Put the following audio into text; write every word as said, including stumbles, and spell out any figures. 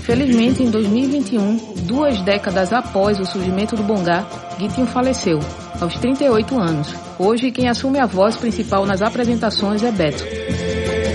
Infelizmente, em dois mil e vinte e um, duas décadas após o surgimento do bongá, Guitinho faleceu, aos trinta e oito anos. Hoje, quem assume a voz principal nas apresentações é Beto.